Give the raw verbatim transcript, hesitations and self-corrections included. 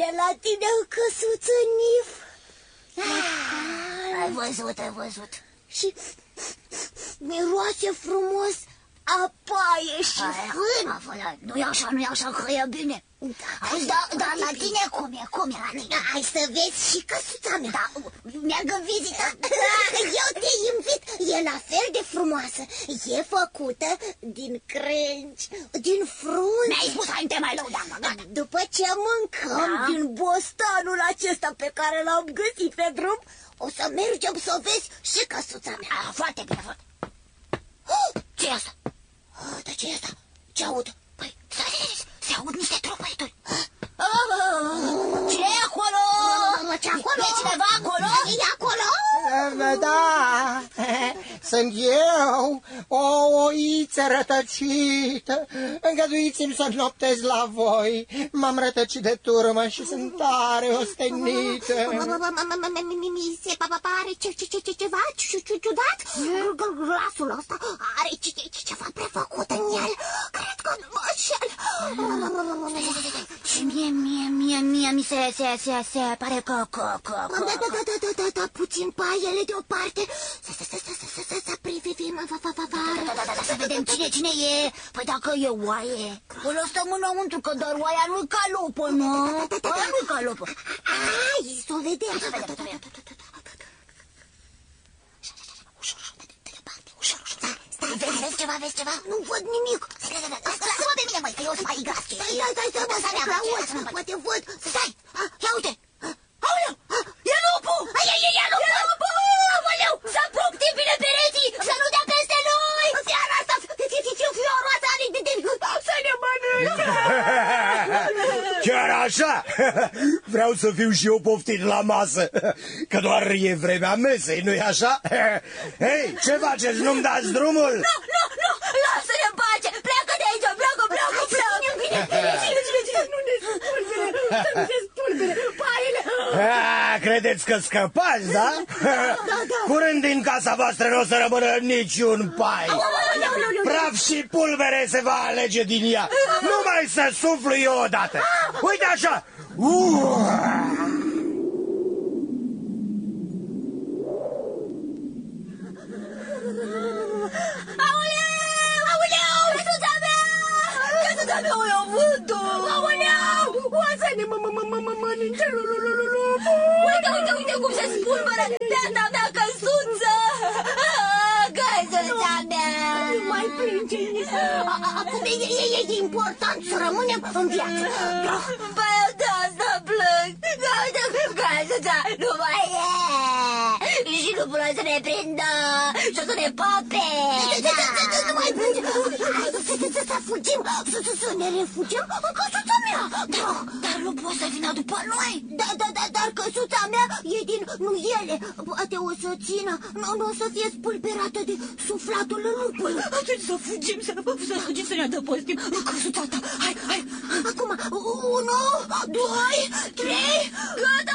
bine la tine, căsuță Nif. Ai văzut, ai văzut. Și miroase frumos a paie și fân. Nu-i așa, nu-i așa, că e bine. Auzi, dar da, la tine cum e? Cum e la tine? Hai să vezi și căsuța mea. Da, merg în vizită. Eu te invit, e la fel de frumoasă. E făcută din crengi, din frunze. Mi-ai spus, hai, te mai lăudam, gata. După ce mâncăm Da. din bostanul acesta pe care l-am găsit pe drum, o să mergem să o vezi și căsuța mea. Ah, foarte bine, foarte. Ce-i asta? Oh, dar ce e asta? Ce aud? Păi, stai, stai, stai, se aud niște tropăituri. Ce e acolo? Ce acolo? E cineva acolo? E acolo? Da, sunt eu, o oiță rătăcită. Îngăduiți-mi să noptez la voi. M-am rătăcit de turmă și sunt tare ostenită. Mi se pare ceva ciudat. Glasul ăsta are ceva prefăcut în el. Cred că nu mă înșel. Și mie, mie, mie, mie, mi se, se, se, se pare că, că, că, că... Da, da, da, da, da, da, da, puțin paiele deoparte. Să, să, să, să, să, să, să, să privim afară. Da, da, da, da, să vedem cine, cine e. Păi dacă e oaie, o lăsăm înăuntru, că doar oaia nu-i calupă, nu? Oaia nu-i calupă. Hai, să o vedem. Să vedem, să vedem. Ușor, ușor, de departe, ușor, ușor. Stai, vezi, vezi ceva, vezi ceva? Nu văd nimic. Lasă-mă pe mine, măi, că eu sunt mai gras. Stai, stai, stai, stai, stai, stai, auzi, poate văd. Stai, ia uite. Aoleu, e lupul! E, e, e lupul! Aoleu, să apuc bine pereții, să nu dea peste noi! Fiara asta, fioroasa, să ne mănânce! Chiar așa? Vreau să fiu și eu poftit la masă, că doar e vremea mesei, nu-i așa? Hei, ce faceți? Nu-mi dați drumul? Nu, nu, nu, lasă-ne în pace! Pleacă de aici, pleacă, pleacă, pleacă! Cine, cine, cine, nu ne spulbere, să nu ne spulbere, paile! A, credeți că scăpați, da? Curând din casa voastră nu o să rămână niciun pai. Praf și pulbere se va alege din ea. Numai să suflu eu odată. Uite așa. Aoleu, aoleu, căsuța mea! Căsuța mea, o iau vântul! Aoleu, oasă-ne, mă, mă, mă, mă, mă, mănânce, uite, uite, uite cum se spulberă beata mea căsuță! Căsuța mea! Nu mai plânge, acum e important să rămânem în viață. Păi eu de asta plâng! Căsuța nu mai e! Și nu pot să ne prindă și o să ne pape! Nu mai plânge! Să fugim, să ne refugiem în căsuța mea! Dar nu poți să vină după noi! Da, da, da, dar căsuța mea e din nuiele. Poate o să țină, nu o să fie spulberată de suflatul lupului. Atunci să fugim, să, să fugim, să ne adăpostim în căsuța ta. Hai, hai! Acum, unu, doi, trei, Gata!